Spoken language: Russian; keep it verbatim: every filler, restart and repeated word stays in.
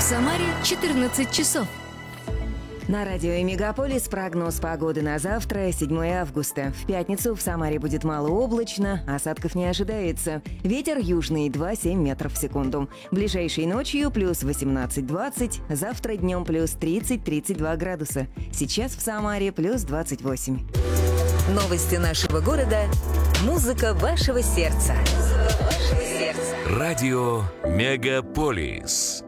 Самаре четырнадцать часов. На радио Мегаполис прогноз погоды на завтра, седьмое августа. В пятницу в Самаре будет малооблачно, осадков не ожидается. Ветер южный два-семь метров в секунду. Ближайшей ночью плюс восемнадцать-двадцать, завтра днем плюс тридцать-тридцать два градуса. Сейчас в Самаре плюс двадцать восемь. Новости нашего города. Музыка вашего сердца. Радио Мегаполис.